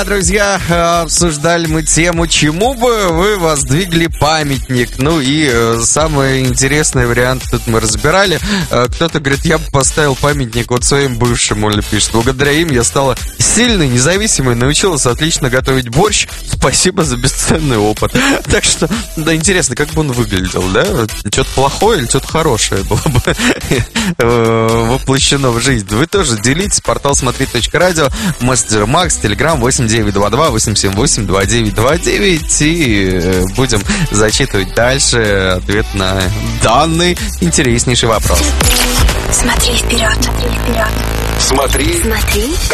Друзья, обсуждали мы тему, чему бы вы воздвигли памятник. Ну и самый интересный вариант тут мы разбирали. Кто-то говорит, я бы поставил памятник вот своим бывшим, Оля пишет. Благодаря им я стала сильной, независимой, научилась отлично готовить борщ. Спасибо за бесценный опыт. Так что, да, интересно, как бы он выглядел, да? Что-то плохое или что-то хорошее было бы воплощено в жизнь. Вы тоже делитесь. Портал смотри.радио, мессенджер Макс, Телеграм 8922-878-2929. И будем зачитывать дальше ответ на данный интереснейший вопрос. Смотри вперед. Смотри.